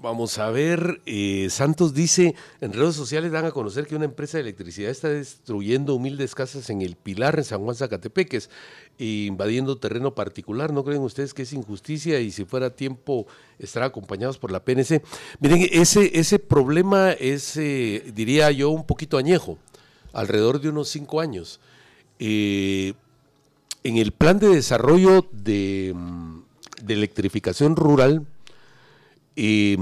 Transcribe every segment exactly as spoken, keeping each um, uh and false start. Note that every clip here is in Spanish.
Vamos a ver, eh, Santos dice, en redes sociales dan a conocer que una empresa de electricidad está destruyendo humildes casas en El Pilar, en San Juan Zacatepeques, e invadiendo terreno particular. ¿No creen ustedes que es injusticia y si fuera tiempo estar acompañados por la P N C? Miren, ese, ese problema es, eh, diría yo, un poquito añejo, alrededor de unos cinco años. Eh, en el plan de desarrollo de, de electrificación rural, Eh,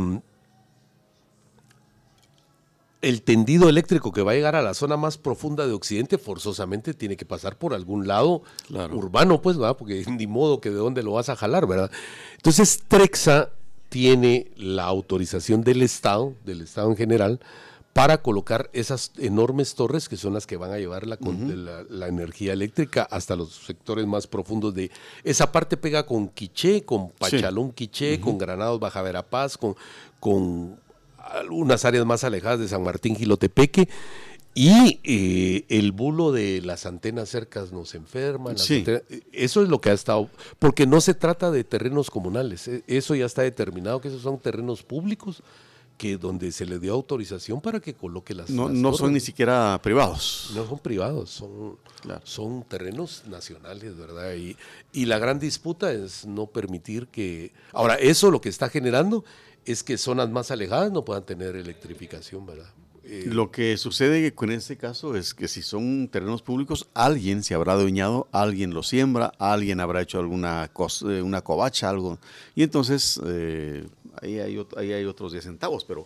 el tendido eléctrico que va a llegar a la zona más profunda de Occidente forzosamente tiene que pasar por algún lado claro. urbano, pues, ¿verdad? Porque ni modo que de dónde lo vas a jalar, ¿verdad? Entonces Trexa tiene la autorización del Estado, del Estado en general, para colocar esas enormes torres que son las que van a llevar la, uh-huh. la, la energía eléctrica hasta los sectores más profundos de... Esa parte pega con Quiché, con Pachalón sí. Quiché, uh-huh. con Granados Baja Verapaz, con, con algunas áreas más alejadas de San Martín Jilotepeque, y eh, el bulo de las antenas cercas nos enferman. Sí. Antenas, eso es lo que ha estado... Porque no se trata de terrenos comunales, eso ya está determinado, que esos son terrenos públicos, que donde se le dio autorización para que coloque las no las no son ni siquiera privados no son privados son claro. son terrenos nacionales, verdad, y y la gran disputa es no permitir que ahora eso lo que está generando es que zonas más alejadas no puedan tener electrificación, verdad. Eh, lo que sucede con este caso es que si son terrenos públicos, alguien se habrá adueñado, alguien lo siembra, alguien habrá hecho alguna cosa, una covacha, algo, y entonces eh, ahí, hay, ahí hay otros diez centavos, pero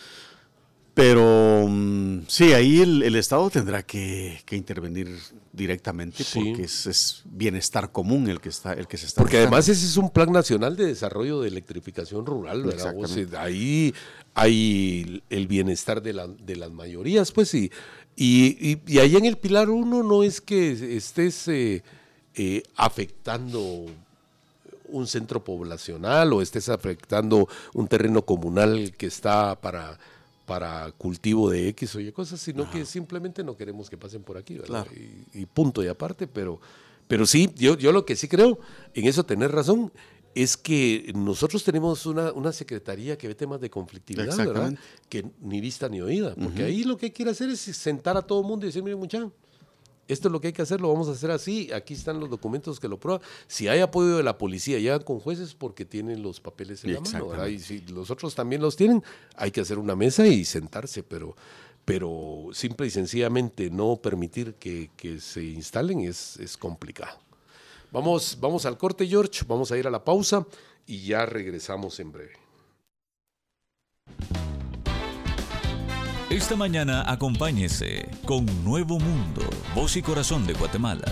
pero um, sí, ahí el, el Estado tendrá que, que intervenir directamente sí. porque es, es bienestar común el que está el que se está porque buscando. Además ese es un plan nacional de desarrollo de electrificación rural, ¿verdad? O sea, ahí hay el bienestar de, la, de las mayorías, pues, y, y, y, y ahí en el Pilar uno no es que estés eh, eh, afectando un centro poblacional o estés afectando un terreno comunal que está para... para cultivo de X o Y cosas, sino Ajá. que simplemente no queremos que pasen por aquí, ¿verdad? Claro. Y, y punto y aparte, pero, pero sí, yo, yo lo que sí creo, en eso tener razón, es que nosotros tenemos una, una secretaría que ve temas de conflictividad, ¿verdad? Que ni vista ni oída, porque uh-huh. ahí lo que hay que ir a hacer es sentar a todo el mundo y decir, miren muchachos, esto es lo que hay que hacer, lo vamos a hacer así, aquí están los documentos que lo prueban. Si hay apoyo de la policía, llegan con jueces porque tienen los papeles en la mano, ¿verdad? Y si los otros también los tienen, hay que hacer una mesa y sentarse, pero, pero simple y sencillamente no permitir que, que se instalen es, es complicado. Vamos, vamos al corte, George, vamos a ir a la pausa y ya regresamos en breve. Esta mañana acompáñese con Nuevo Mundo, voz y corazón de Guatemala.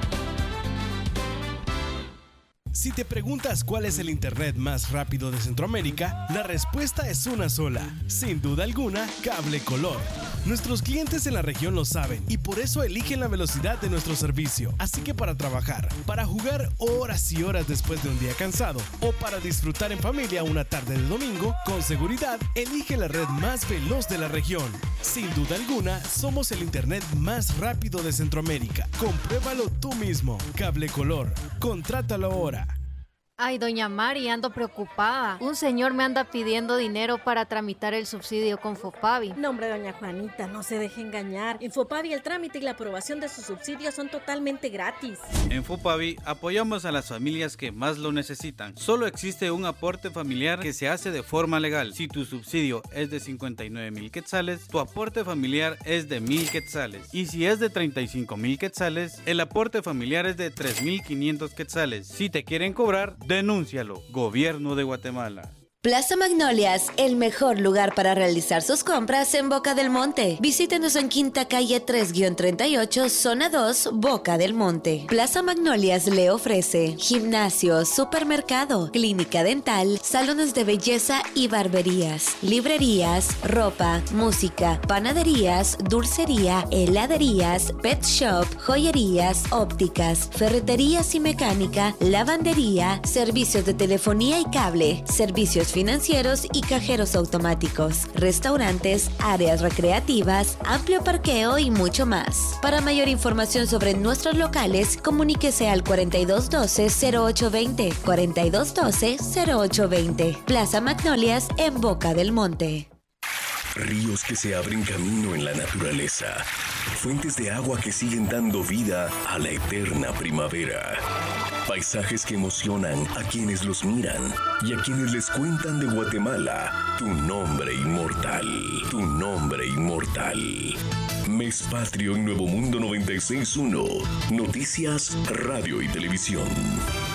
Si te preguntas cuál es el internet más rápido de Centroamérica, la respuesta es una sola. Sin duda alguna, Cable Color. Nuestros clientes en la región lo saben y por eso eligen la velocidad de nuestro servicio. Así que para trabajar, para jugar horas y horas después de un día cansado o para disfrutar en familia una tarde de domingo, con seguridad, elige la red más veloz de la región. Sin duda alguna, somos el internet más rápido de Centroamérica. Compruébalo tú mismo. Cable Color. Contrátalo ahora. Ay, doña Mari, ando preocupada. Un señor me anda pidiendo dinero para tramitar el subsidio con Fopavi. No, hombre, doña Juanita, no se deje engañar. En Fopavi el trámite y la aprobación de sus subsidios son totalmente gratis. En Fopavi apoyamos a las familias que más lo necesitan. Solo existe un aporte familiar que se hace de forma legal. Si tu subsidio es de cincuenta y nueve mil quetzales, tu aporte familiar es de mil quetzales. Y si es de treinta y cinco mil quetzales, el aporte familiar es de tres mil quinientos quetzales. Si te quieren cobrar, denúncialo. Gobierno de Guatemala. Plaza Magnolias, el mejor lugar para realizar sus compras en Boca del Monte. Visítenos en Quinta Calle tres treinta y ocho, Zona dos, Boca del Monte. Plaza Magnolias le ofrece gimnasio, supermercado, clínica dental, salones de belleza y barberías, librerías, ropa, música, panaderías, dulcería, heladerías, pet shop, joyerías, ópticas, ferreterías y mecánica, lavandería, servicios de telefonía y cable, servicios financieros y cajeros automáticos, restaurantes, áreas recreativas, amplio parqueo y mucho más. Para mayor información sobre nuestros locales, comuníquese al cuarenta y dos doce, cero ocho veinte, cuarenta y dos doce, cero ocho veinte. Plaza Magnolias en Boca del Monte. Ríos que se abren camino en la naturaleza. Fuentes de agua que siguen dando vida a la eterna primavera. Paisajes que emocionan a quienes los miran y a quienes les cuentan de Guatemala. Tu nombre inmortal. Tu nombre inmortal. Mes Patrio en Nuevo Mundo noventa y seis punto uno. Noticias, radio y televisión.